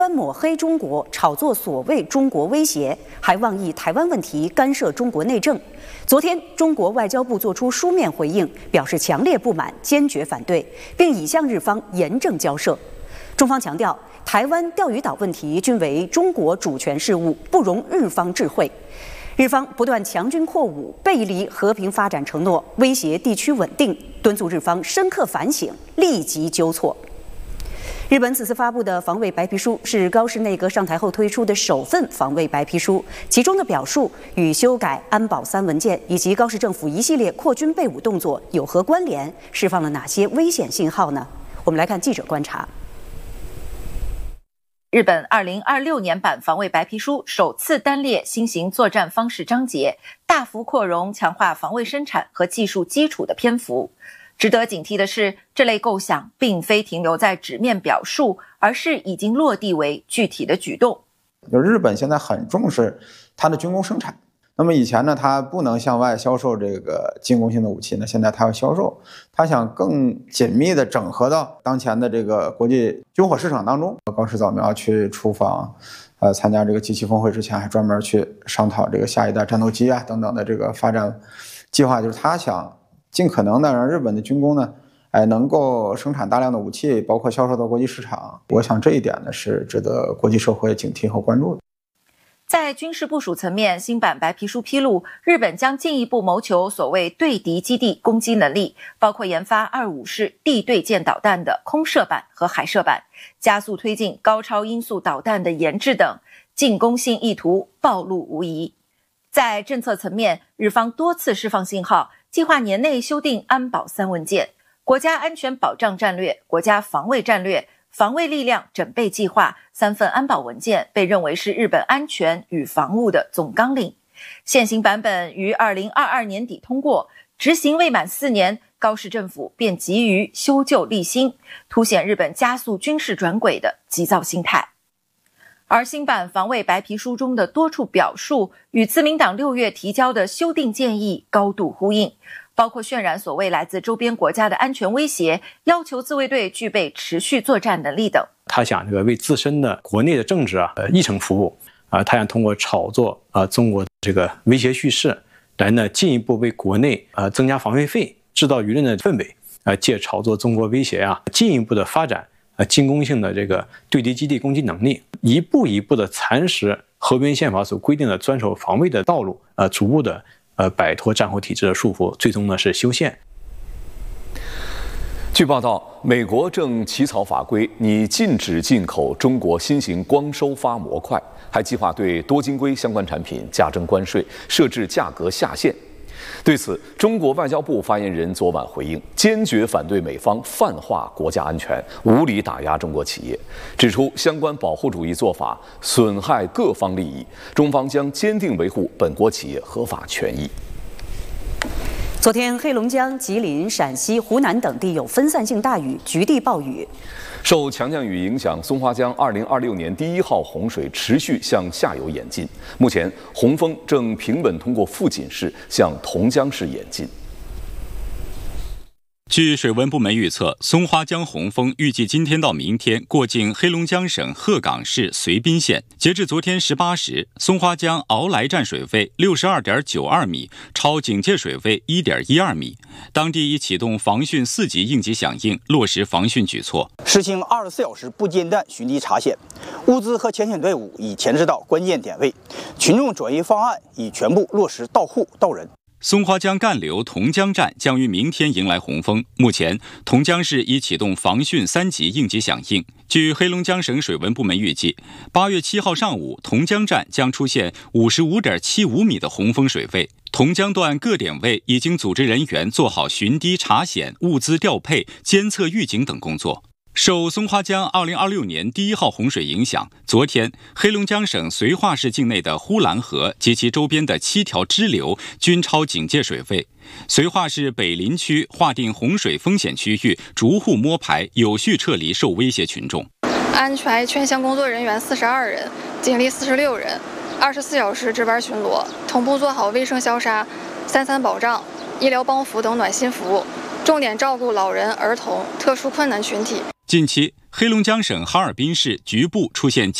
抹黑中国，炒作所谓中国威胁，还妄议台湾问题干涉中国内政。昨天，中国外交部作出书面回应，表示强烈不满，坚决反对，并已向日方严正交涉。中方强调，台湾、钓鱼岛问题均为中国主权事务，不容日方智慧。日方不断强军扩武，背离和平发展承诺，威胁地区稳定，敦促日方深刻反省，立即纠错。日本此次发布的防卫白皮书是高市内阁上台后推出的首份防卫白皮书，其中的表述与修改安保3文件以及高市政府一系列扩军备武动作有何关联？释放了哪些危险信号呢？我们来看记者观察。 日本2026年版防卫白皮书首次单列新型作战方式章节，大幅扩容强化防卫生产和技术基础的篇幅。值得警惕的是，这类构想并非停留在纸面表述，而是已经落地为具体的举动。 日本现在很重视它的军工生产，那么以前呢，它不能向外销售这个进攻性的武器呢，现在它要销售，它想更紧密的整合到当前的这个国际军火市场当中。高市早苗去出访，参加这个G7峰会之前，还专门去商讨这个下一代战斗机啊等等的这个发展计划，就是他想尽可能的让日本的军工呢，能够生产大量的武器，包括销售到国际市场。我想这一点呢，是值得国际社会警惕和关注的。 在军事部署层面，新版白皮书披露，日本将进一步谋求所谓对敌基地攻击能力，包括研发25式地对舰导弹的空射版和海射版，加速推进高超音速导弹的研制等，进攻性意图暴露无遗。在政策层面，日方多次释放信号，计划年内修订安保3文件、国家安全保障战略、国家防卫战略、防卫力量整备计划3份安保文件被认为是日本安全与防务的总纲领。现行版本于2022年底通过，执行未满4年，高市政府便急于修旧立新，凸显日本加速军事转轨的急躁心态。而新版防卫白皮书中的多处表述与自民党6月提交的修订建议高度呼应，包括渲染所谓来自周边国家的安全威胁，要求自卫队具备持续作战能力等。 他想为自身的国内的政治议程服务他想通过炒作中国这个威胁叙事来呢进一步为国内增加防卫费，制造舆论的氛围借炒作中国威胁进一步的发展进攻性的这个对敌基地攻击能力，一步一步的蚕食和平宪法所规定的专守防卫的道路，逐步的摆脱战后体制的束缚，最终呢是修宪。 据报道，美国正起草法规，拟禁止进口中国新型光收发模块，还计划对多晶硅相关产品加征关税，设置价格下限。对此，中国外交部发言人昨晚回应，坚决反对美方泛化国家安全，无理打压中国企业，指出相关保护主义做法损害各方利益，中方将坚定维护本国企业合法权益。 昨天，黑龙江、吉林、陕西、湖南等地有分散性大雨，局地暴雨。 受强降雨影响，松花江2026年第1号洪水持续向下游演进。目前，洪峰正平稳通过富锦市向同江市演进。 据水文部门预测，松花江洪峰预计今天到明天过境黑龙江省鹤岗市绥滨县。截至昨天18时，松花江敖来站水位62.92米，超警戒水位1.12米。当地已启动防汛4级应急响应，落实防汛举措， 实行24小时不间断巡地查险，物资和前线队伍已前置到关键点位，群众转移方案已全部落实到户到人。 松花江干流同江站将于明天迎来洪峰。目前，同江市已启动防汛3级应急响应。据黑龙江省水文部门预计，8月7号上午，同江站将出现55.75米的洪峰水位。同江段各点位已经组织人员做好巡堤查险、物资调配、监测预警等工作。受松花江2026年第1号洪水影响，昨天黑龙江省绥化市境内的呼兰河及其周边的7条支流均超警戒水位。绥化市北林区划定洪水风险区域，逐户摸排，有序撤离受威胁群众。 安排全乡工作人员42人，警力46人，24小时值班巡逻，同步做好卫生消杀、3-3保障、医疗帮扶等暖心服务，重点照顾老人、儿童、特殊困难群体。 近期，黑龙江省哈尔滨市局部出现